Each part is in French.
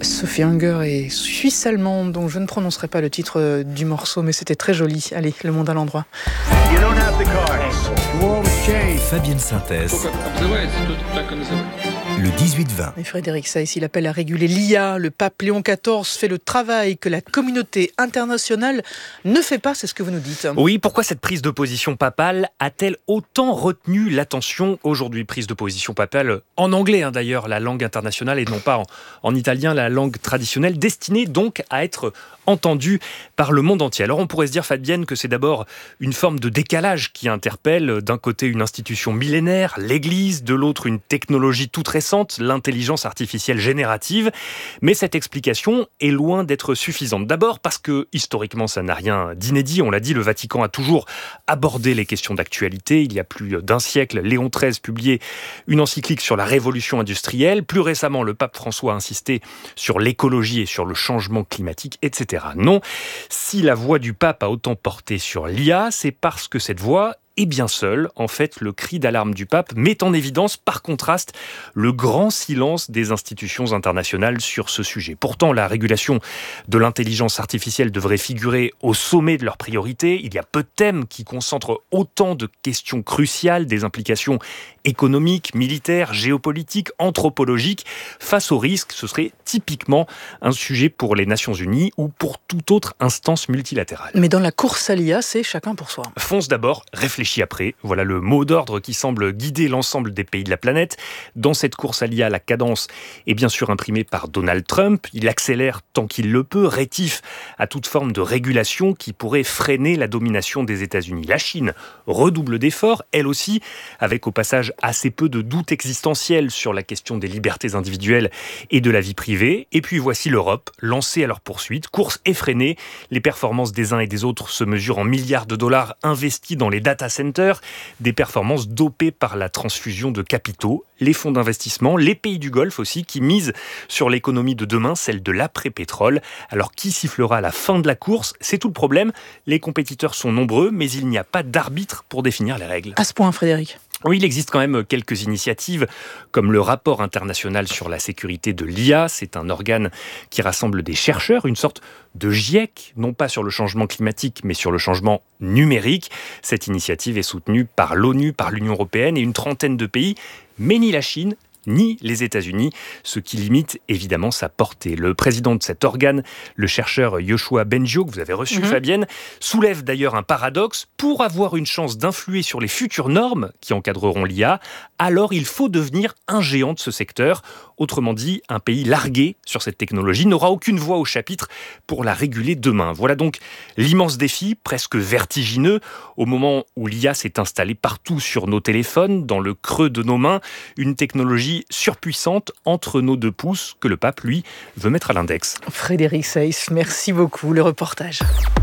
Sophie Hunger est suisse-allemande, donc je ne prononcerai pas le titre du morceau, mais c'était très joli. Allez, Le Monde à l'endroit. Fabienne Synthèse. Le 18-20. Et Frédéric Seyss, il appelle à réguler l'IA. Le pape Léon XIV fait le travail que la communauté internationale ne fait pas, c'est ce que vous nous dites. Oui, pourquoi cette prise de position papale a-t-elle autant retenu l'attention aujourd'hui? Prise de position papale en anglais, d'ailleurs, la langue internationale, et non pas en italien, la langue traditionnelle, destinée donc à être entendue par le monde entier. Alors on pourrait se dire, Fabienne, que c'est d'abord une forme de décalage qui interpelle. D'un côté, une institution millénaire, l'Église, de l'autre, une technologie toute récente, l'intelligence artificielle générative. Mais cette explication est loin d'être suffisante. D'abord parce que, historiquement, ça n'a rien d'inédit. On l'a dit, le Vatican a toujours abordé les questions d'actualité. Il y a plus d'un siècle, Léon XIII publiait une encyclique sur la révolution industrielle. Plus récemment, le pape François a insisté sur l'écologie et sur le changement climatique, etc. Non, si la voix du pape a autant porté sur l'IA, c'est parce que cette voix est bien seule. En fait, le cri d'alarme du pape met en évidence, par contraste, le grand silence des institutions internationales sur ce sujet. Pourtant, la régulation de l'intelligence artificielle devrait figurer au sommet de leurs priorités. Il y a peu de thèmes qui concentrent autant de questions cruciales, des implications économiques, militaires, géopolitiques, anthropologiques. Face au risque, ce serait typiquement un sujet pour les Nations Unies ou pour toute autre instance multilatérale. Mais dans la course à l'IA, c'est chacun pour soi. Fonce d'abord, réfléchis après. Voilà le mot d'ordre qui semble guider l'ensemble des pays de la planète. Dans cette course à l'IA, la cadence est bien sûr imprimée par Donald Trump. Il accélère tant qu'il le peut, rétif à toute forme de régulation qui pourrait freiner la domination des États-Unis. La Chine redouble d'efforts, elle aussi, avec au passage assez peu de doutes existentiels sur la question des libertés individuelles et de la vie privée. Et puis voici l'Europe, lancée à leur poursuite, course effrénée. Les performances des uns et des autres se mesurent en milliards de dollars investis dans les data centers, des performances dopées par la transfusion de capitaux, les fonds d'investissement, les pays du Golfe aussi, qui misent sur l'économie de demain, celle de l'après-pétrole. Alors qui sifflera la fin de la course? C'est tout le problème. Les compétiteurs sont nombreux, mais il n'y a pas d'arbitre pour définir les règles. À ce point, Frédéric. Oui, il existe quand même quelques initiatives, comme le rapport international sur la sécurité de l'IA. C'est un organe qui rassemble des chercheurs, une sorte de GIEC, non pas sur le changement climatique, mais sur le changement numérique. Cette initiative est soutenue par l'ONU, par l'Union européenne et une trentaine de pays, mais ni la Chine, ni les États-Unis, ce qui limite évidemment sa portée. Le président de cet organe, le chercheur Yoshua Bengio, que vous avez reçu, Fabienne, soulève d'ailleurs un paradoxe. Pour avoir une chance d'influer sur les futures normes qui encadreront l'IA, alors il faut devenir un géant de ce secteur. Autrement dit, un pays largué sur cette technologie n'aura aucune voix au chapitre pour la réguler demain. Voilà donc l'immense défi, presque vertigineux, au moment où l'IA s'est installée partout sur nos téléphones, dans le creux de nos mains, une technologie surpuissante entre nos deux pouces que le pape, lui, veut mettre à l'index. Frédéric Seyss, merci beaucoup. Le reportage.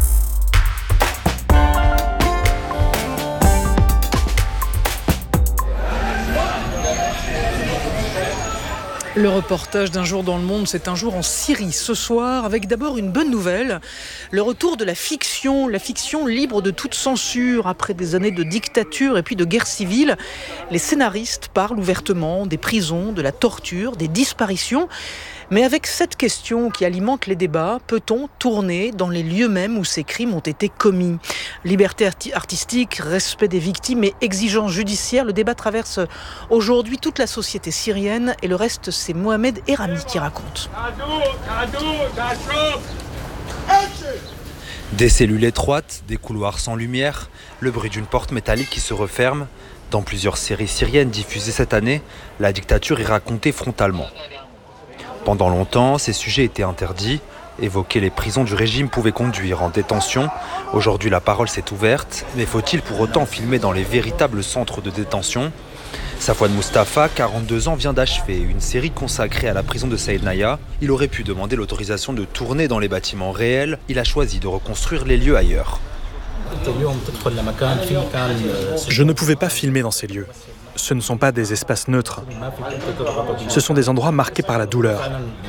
Le reportage d'un jour dans le monde, c'est un jour en Syrie ce soir, avec d'abord une bonne nouvelle, le retour de la fiction libre de toute censure après des années de dictature et puis de guerre civile. Les scénaristes parlent ouvertement des prisons, de la torture, des disparitions. Mais avec cette question qui alimente les débats, peut-on tourner dans les lieux mêmes où ces crimes ont été commis? Liberté artistique, respect des victimes et exigence judiciaire, le débat traverse aujourd'hui toute la société syrienne et le reste, c'est Mohamed Erami qui raconte. Des cellules étroites, des couloirs sans lumière, le bruit d'une porte métallique qui se referme. Dans plusieurs séries syriennes diffusées cette année, la dictature est racontée frontalement. Pendant longtemps, ces sujets étaient interdits. Évoquer les prisons du régime pouvait conduire en détention. Aujourd'hui, la parole s'est ouverte. Mais faut-il pour autant filmer dans les véritables centres de détention ? Safwan Mustafa, 42 ans, vient d'achever une série consacrée à la prison de Saïd Naya. Il aurait pu demander l'autorisation de tourner dans les bâtiments réels. Il a choisi de reconstruire les lieux ailleurs. Je ne pouvais pas filmer dans ces lieux. Ce ne sont pas des espaces neutres. Ce sont des endroits marqués par la douleur.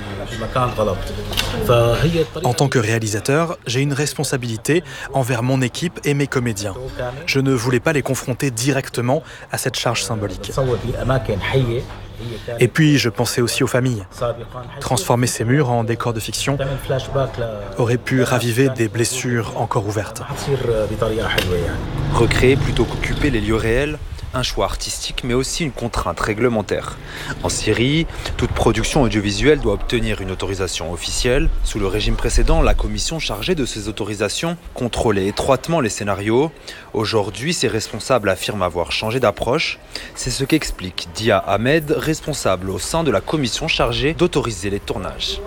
En tant que réalisateur, j'ai une responsabilité envers mon équipe et mes comédiens. Je ne voulais pas les confronter directement à cette charge symbolique. Et puis, je pensais aussi aux familles. Transformer ces murs en décors de fiction aurait pu raviver des blessures encore ouvertes. Recréer plutôt qu'occuper les lieux réels, un choix artistique mais aussi une contrainte réglementaire. En Syrie, toute production audiovisuelle doit obtenir une autorisation officielle. Sous le régime précédent, la commission chargée de ces autorisations contrôlait étroitement les scénarios. Aujourd'hui, ces responsables affirment avoir changé d'approche. C'est ce qu'explique Dia Ahmed, responsable au sein de la commission chargée d'autoriser les tournages.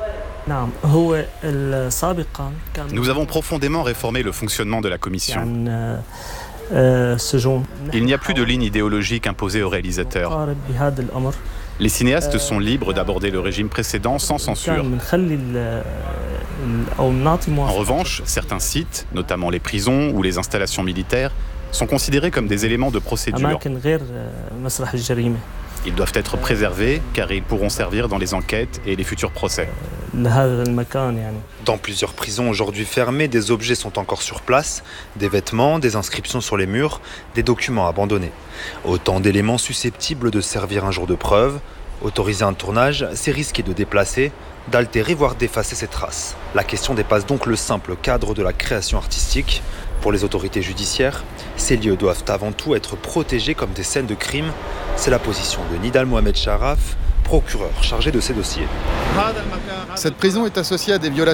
Nous avons profondément réformé le fonctionnement de la commission. Il n'y a plus de ligne idéologique imposée aux réalisateurs. Les cinéastes sont libres d'aborder le régime précédent sans censure. En revanche, certains sites, notamment les prisons ou les installations militaires, sont considérés comme des éléments de procédure. Ils doivent être préservés car ils pourront servir dans les enquêtes et les futurs procès. Dans plusieurs prisons aujourd'hui fermées, des objets sont encore sur place, des vêtements, des inscriptions sur les murs, des documents abandonnés. Autant d'éléments susceptibles de servir un jour de preuve. Autoriser un tournage, c'est risquer de déplacer, d'altérer, voire d'effacer ces traces. La question dépasse donc le simple cadre de la création artistique. Pour les autorités judiciaires, ces lieux doivent avant tout être protégés comme des scènes de crime. C'est la position de Nidal Mohamed Sharaf, procureur chargé de ces dossiers. Cette prison est associée à des violations